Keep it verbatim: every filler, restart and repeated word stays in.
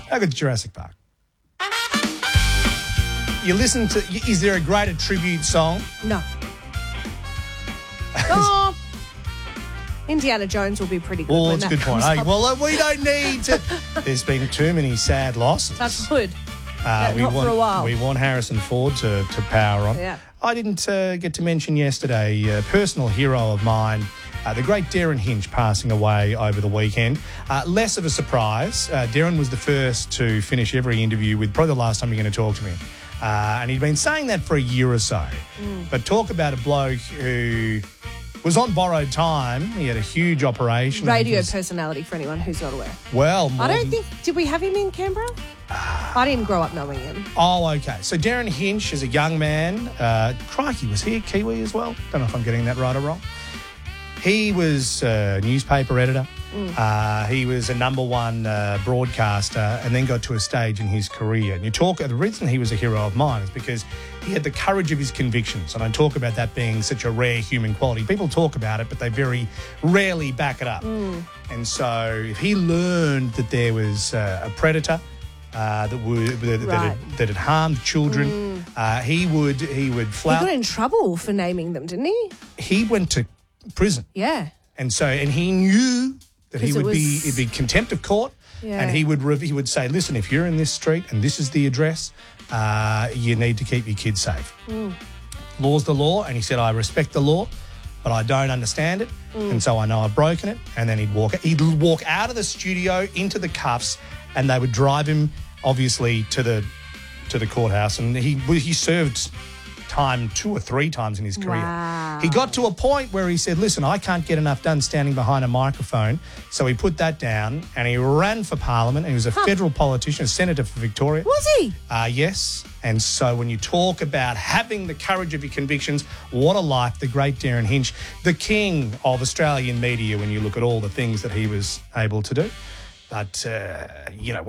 How good's Jurassic Park? You listen to, is there a greater tribute song? No. Oh, Indiana Jones will be pretty good. Well, when that's a that good point. comes Hey, up. well, uh, we don't need to. There's been too many sad losses. Touch wood. Uh, Yeah, we not want for a while. we want Harrison Ford to, to power on. Yeah. I didn't uh, get to mention yesterday a personal hero of mine, uh, the great Darren Hinch, passing away over the weekend. Uh, less of a surprise. Uh, Darren was the first to finish every interview with probably the last time you're going to talk to me. Uh, and he'd been saying that for a year or so. Mm. But talk about a bloke who was on borrowed time. He had a huge operation. Radio was, personality for anyone who's not aware. Well, I don't than, think, did we have him in Canberra? I didn't grow up knowing him. Oh, okay. So Darren Hinch is a young man. Uh, crikey, was he a Kiwi as well? Don't know if I'm getting that right or wrong. He was a newspaper editor. Mm. Uh, he was a number one uh, broadcaster and then got to a stage in his career. And you talk, the reason he was a hero of mine is because he had the courage of his convictions. And I talk about that being such a rare human quality. People talk about it, but they very rarely back it up. Mm. And so if he learned that there was uh, a predator uh, that, would, that, right. that, had, that had harmed children, mm. uh, he would he would flout. He got in trouble for naming them, didn't he? He went to prison. Yeah. And so, and he knew that he would was... be, it'd be contempt of court. Yeah. And he would rev- he would say, listen, if you're in this street and this is the address, uh, you need to keep your kids safe. Mm. Law's the law. And he said, I respect the law, but I don't understand it. Mm. And so I know I've broken it. And then he'd walk, he'd walk out of the studio into the cuffs and they would drive him, obviously, to the, to the courthouse. And he, he served time two or three times in his career. Wow. He got to a point where he said, listen, I can't get enough done standing behind a microphone. So he put that down and he ran for Parliament. And he was a huh. federal politician, a senator for Victoria. Was he? Uh, yes. And so when you talk about having the courage of your convictions, what a life, the great Darren Hinch, the king of Australian media when you look at all the things that he was able to do. But, uh, you know,